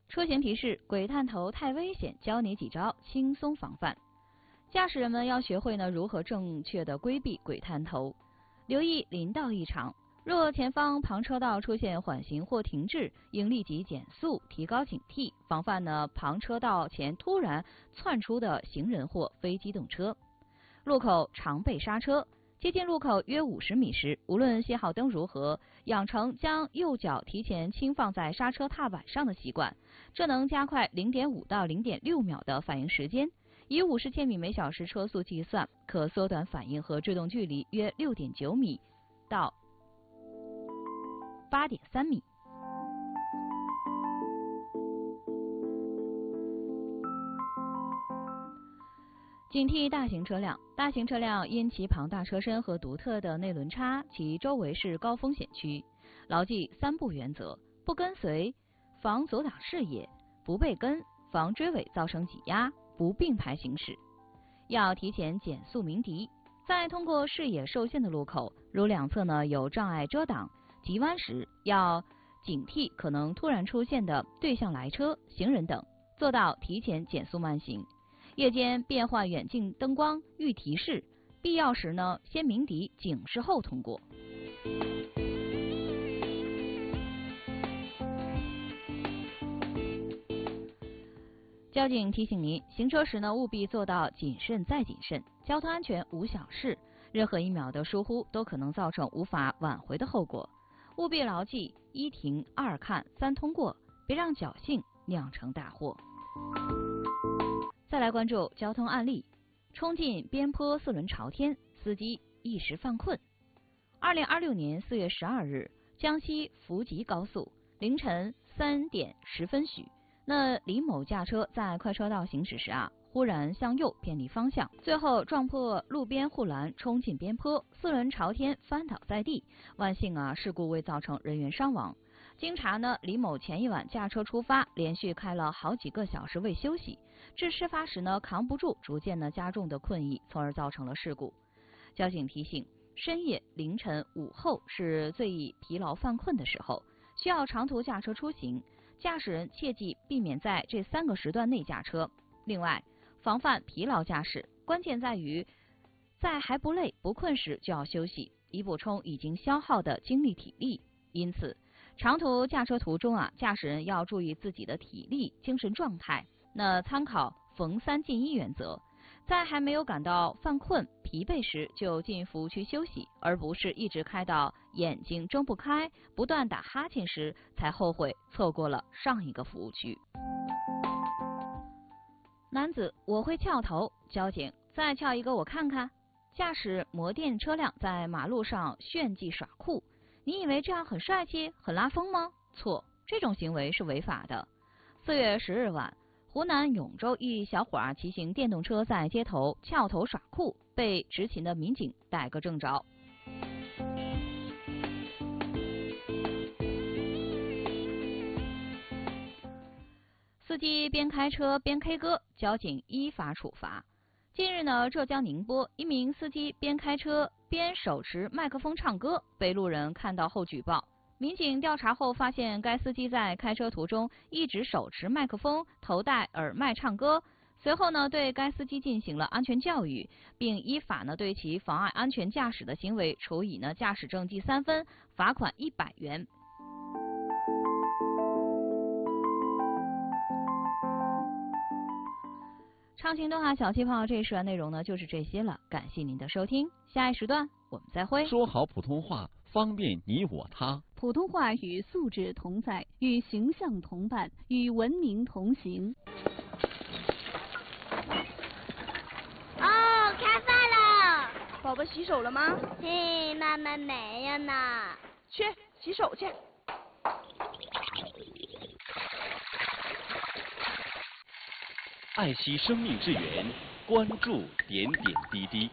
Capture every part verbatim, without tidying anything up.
出行提示：鬼探头太危险，教你几招轻松防范。驾驶人们要学会呢如何正确的规避鬼探头，留意林道异常。若前方旁车道出现缓行或停滞，应立即减速，提高警惕，防范呢旁车道前突然窜出的行人或非机动车。路口常备刹车，接近路口约五十米时，无论信号灯如何，养成将右脚提前轻放在刹车踏板上的习惯，这能加快 零点五到零点六秒的反应时间。以五十千米每小时车速计算，可缩短反应和制动距离约 六点九米到八点三米。警惕大型车辆。大型车辆因其庞大车身和独特的内轮差，其周围是高风险区。牢记三不原则：不跟随，防阻挡视野；不被跟，防追尾造成挤压；不并排行驶。要提前减速鸣笛。在通过视野受限的路口，如两侧呢有障碍遮挡、急弯时，要警惕可能突然出现的对向来车、行人等，做到提前减速慢行。夜间变换远近灯光欲提示，必要时呢先鸣笛警示后通过。交警提醒您，行车时呢务必做到谨慎再谨慎。交通安全无小事，任何一秒的疏忽都可能造成无法挽回的后果。务必牢记一停、二看、三通过，别让侥幸酿成大祸。再来关注交通案例：冲进边坡四轮朝天，司机一时犯困。二零二六年四月十二日，江西福吉高速凌晨三点十分许，那李某驾车在快车道行驶时啊，忽然向右偏离方向，最后撞破路边护栏，冲进边坡，四轮朝天翻倒在地。万幸啊，事故未造成人员伤亡。经查呢，李某前一晚驾车出发，连续开了好几个小时未休息，至事发时呢扛不住，逐渐呢加重的困意，从而造成了事故。交警提醒：深夜、凌晨、午后是最易疲劳犯困的时候，需要长途驾车出行，驾驶人切记避免在这三个时段内驾车。另外，防范疲劳驾驶，关键在于在还不累不困时就要休息，以补充已经消耗的精力体力。因此，长途驾车途中啊，驾驶人要注意自己的体力、精神状态。那参考逢三进一原则，在还没有感到犯困、疲惫时就进服务区休息，而不是一直开到眼睛睁不开、不断打哈欠时才后悔错过了上一个服务区。男子：我会翘头。交警：再翘一个我看看。驾驶摩电车辆在马路上炫技耍酷，你以为这样很帅气、很拉风吗？错，这种行为是违法的。四月十日晚，湖南永州一小伙儿骑行电动车在街头翘头耍酷，被执勤的民警逮个正着。司机边开车边 K 歌，交警依法处罚。近日呢，浙江宁波一名司机边开车边手持麦克风唱歌，被路人看到后举报。民警调查后发现，该司机在开车途中一直手持麦克风、头戴耳麦唱歌。随后呢，对该司机进行了安全教育，并依法呢对其妨碍安全驾驶的行为处以呢驾驶证记三分，罚款一百元。畅行东海小气泡这一时段内容呢就是这些了，感谢您的收听，下一时段我们再会。 说好普通话，方便你我他。 普通话与素质同在，与形象同伴，与文明同行。 哦，开饭了！ 宝宝洗手了吗？ 嘿，妈妈没有呢。 去洗手去。 爱惜生命之源，关注点点滴滴。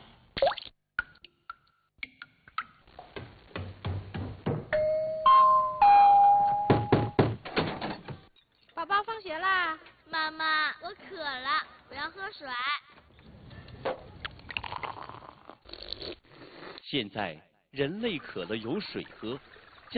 宝宝放学啦！ 妈妈，我渴了，我要喝水。 现在人类渴了有水喝，